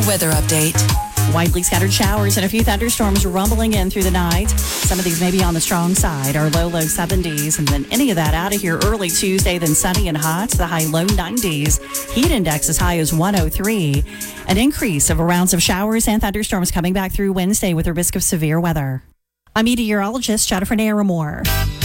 Weather update. Widely scattered showers and a few thunderstorms rumbling in through the night. Some of these may be on the strong side. Our low 70s, and then any of that out of here early Tuesday, then sunny and hot. The high low 90s. Heat index as high as 103. An increase of rounds of showers and thunderstorms coming back through Wednesday with a risk of severe weather. I'm meteorologist Jennifer Naramore.